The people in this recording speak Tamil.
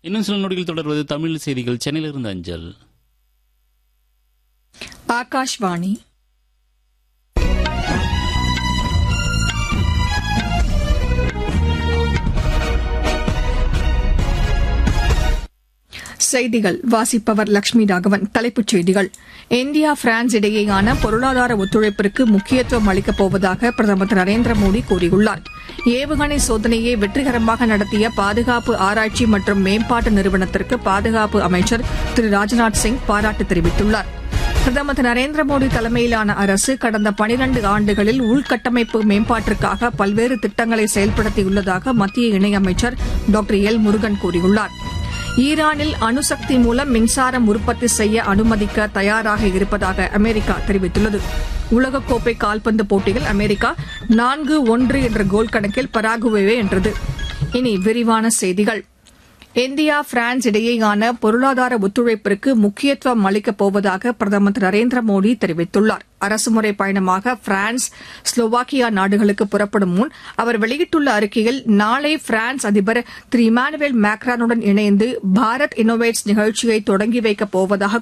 இன்னும் சில நொடிகள் தொடர்வது தமிழ் செய்திகள் சென்னையிலிருந்து அஞ்சல். ஆகாஷ்வாணி. செய்திகள் வாசிப்பவர் லட்சுமி ராகவன். தலைப்புச் செய்திகள். இந்தியா பிரான்ஸ் இடையேயான பொருளாதார ஒத்துழைப்பிற்கு முக்கியத்துவம் அளிக்கப் போவதாக பிரதமர் திரு நரேந்திர மோடி கூறியுள்ளார். ஏவுகணை சோதனையை வெற்றிகரமாக நடத்திய பாதுகாப்பு ஆராய்ச்சி மற்றும் மேம்பாட்டு நிறுவனத்திற்கு பாதுகாப்பு அமைச்சர் திரு ராஜ்நாத் சிங் பாராட்டு தெரிவித்துள்ளார். பிரதமர் திரு நரேந்திர மோடி தலைமையிலான அரசு கடந்த 12 ஆண்டுகளில் உள்கட்டமைப்பு மேம்பாட்டிற்காக பல்வேறு திட்டங்களை செயல்படுத்தியுள்ளதாக மத்திய இணையமைச்சர் டாக்டர் எல் முருகன் கூறியுள்ளார். ஈரானில் அணுசக்தி மூலம் மின்சாரம் உற்பத்தி செய்ய அனுமதிக்க தயாராக இருப்பதாக அமெரிக்கா தெரிவித்துள்ளது. உலகக்கோப்பை கால்பந்து போட்டியில் அமெரிக்கா 4-1 என்ற கோல் கணக்கில் பராகுவேவை வென்றது. இனி விரிவான செய்திகள். இந்தியா பிரான்ஸ் இடையேயான பொருளாதார ஒத்துழைப்பிற்கு முக்கியத்துவம் அளிக்கப் போவதாக பிரதமர் திரு நரேந்திர மோடி தெரிவித்துள்ளார். அரசுமுறை பயணமாக பிரான்ஸ், ஸ்லோவாக்கியா நாடுகளுக்கு புறப்படும் முன் அவர் வெளியிட்டுள்ள அறிக்கையில் நாளை பிரான்ஸ் அதிபர் திரு இமானுவேல் மேக்ரானுடன் இணைந்து பாரத் இன்னோவேட்ஸ் நிகழ்ச்சியை தொடங்கி வைக்கப் போவதாக